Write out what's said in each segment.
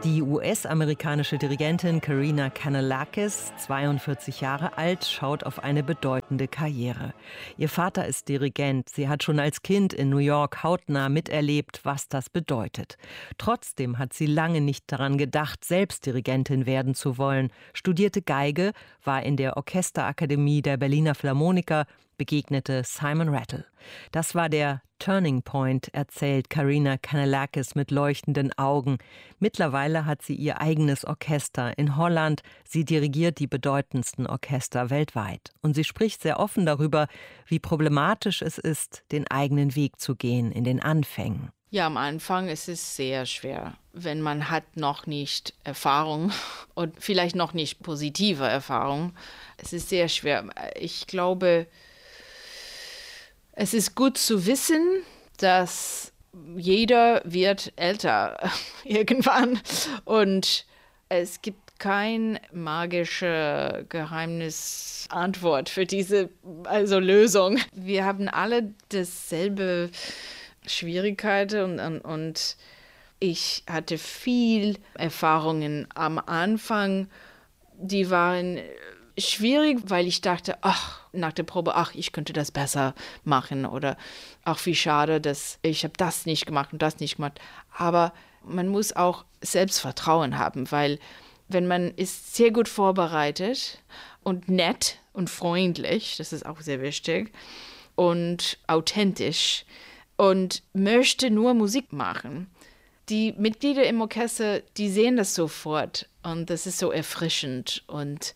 Die US-amerikanische Dirigentin Karina Kanellakis, 42 Jahre alt, schaut auf eine bedeutende Karriere. Ihr Vater ist Dirigent. Sie hat schon als Kind in New York hautnah miterlebt, was das bedeutet. Trotzdem hat sie lange nicht daran gedacht, selbst Dirigentin werden zu wollen, studierte Geige, war in der Orchesterakademie der Berliner Philharmoniker, begegnete Simon Rattle. Das war der Turning Point, erzählt Karina Kanellakis mit leuchtenden Augen. Mittlerweile hat sie ihr eigenes Orchester in Holland. Sie dirigiert die bedeutendsten Orchester weltweit. Und sie spricht sehr offen darüber, wie problematisch es ist, den eigenen Weg zu gehen in den Anfängen. Ja, am Anfang ist es sehr schwer, wenn man hat noch nicht Erfahrung und vielleicht noch nicht positive Erfahrung. Es ist sehr schwer. Ich glaube, es ist gut zu wissen, dass jeder wird älter irgendwann und es gibt keine magische Geheimnisantwort für diese Lösung. Wir haben alle dasselbe Schwierigkeiten und ich hatte viel Erfahrungen am Anfang, die waren schwierig, weil ich dachte, nach der Probe, ich könnte das besser machen oder wie schade, dass ich habe das nicht gemacht und das nicht gemacht. Aber man muss auch Selbstvertrauen haben, weil wenn man ist sehr gut vorbereitet und nett und freundlich, das ist auch sehr wichtig, und authentisch und möchte nur Musik machen. Die Mitglieder im Orchester, die sehen das sofort und das ist so erfrischend und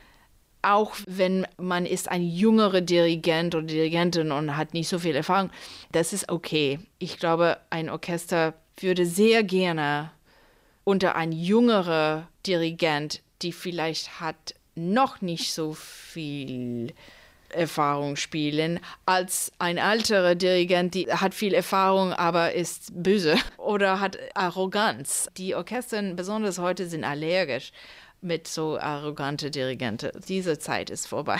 auch wenn man ist ein jüngerer Dirigent oder Dirigentin und hat nicht so viel Erfahrung, das ist okay. Ich glaube, ein Orchester würde sehr gerne unter ein jüngerer Dirigent, die vielleicht hat noch nicht so viel Erfahrung spielen, als ein älterer Dirigent, die hat viel Erfahrung, aber ist böse oder hat Arroganz. Die Orchester, besonders heute, sind allergisch mit so arrogante Dirigenten. Diese Zeit ist vorbei.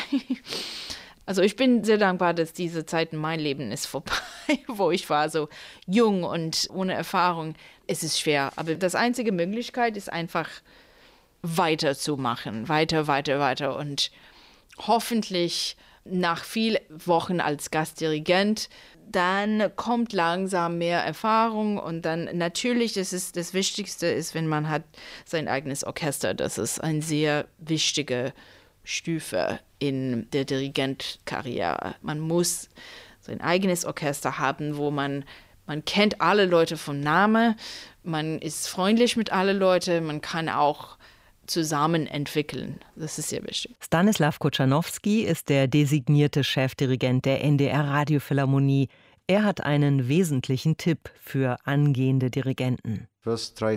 Also ich bin sehr dankbar, dass diese Zeit in meinem Leben ist vorbei, wo ich war so jung und ohne Erfahrung. Es ist schwer, aber das einzige Möglichkeit ist einfach weiterzumachen, weiter und hoffentlich nach vielen Wochen als Gastdirigent, dann kommt langsam mehr Erfahrung und dann natürlich, das Wichtigste ist, wenn man hat sein eigenes Orchester, das ist eine sehr wichtige Stufe in der Dirigentkarriere. Man muss sein eigenes Orchester haben, wo man kennt alle Leute vom Namen, man ist freundlich mit allen Leuten, man kann auch zusammen entwickeln. Das ist sehr wichtig. Stanislav Kochanowski ist der designierte Chefdirigent der NDR Radiophilharmonie. Er hat einen wesentlichen Tipp für angehende Dirigenten. Versuch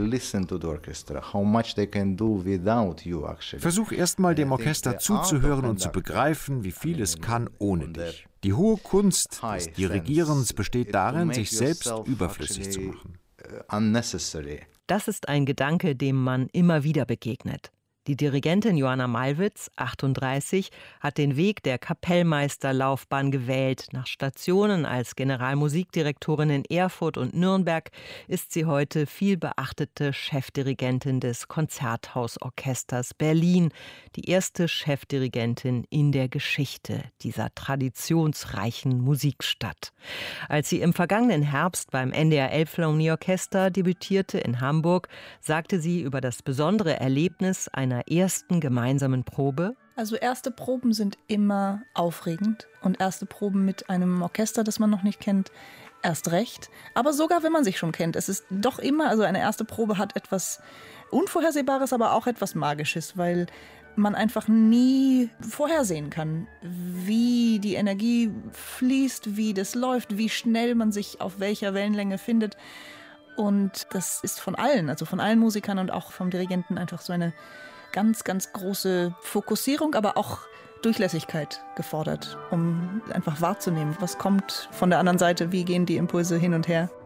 erst mal dem Orchester zuzuhören und zu begreifen, wie viel es kann ohne dich. Die hohe Kunst des Dirigierens besteht darin, sich selbst überflüssig zu machen. Das ist ein Gedanke, dem man immer wieder begegnet. Die Dirigentin Joanna Malwitz, 38, hat den Weg der Kapellmeisterlaufbahn gewählt. Nach Stationen als Generalmusikdirektorin in Erfurt und Nürnberg ist sie heute vielbeachtete Chefdirigentin des Konzerthausorchesters Berlin, die erste Chefdirigentin in der Geschichte dieser traditionsreichen Musikstadt. Als sie im vergangenen Herbst beim NDR Elbphilharmonieorchester debütierte in Hamburg, sagte sie über das besondere Erlebnis einer ersten gemeinsamen Probe: Also erste Proben sind immer aufregend und erste Proben mit einem Orchester, das man noch nicht kennt, erst recht. Aber sogar wenn man sich schon kennt, es ist doch immer, also eine erste Probe hat etwas Unvorhersehbares, aber auch etwas Magisches, weil man einfach nie vorhersehen kann, wie die Energie fließt, wie das läuft, wie schnell man sich auf welcher Wellenlänge findet. Und das ist von allen, also von allen Musikern und auch vom Dirigenten einfach so eine ganz, ganz große Fokussierung, aber auch Durchlässigkeit gefordert, um einfach wahrzunehmen, was kommt von der anderen Seite, wie gehen die Impulse hin und her.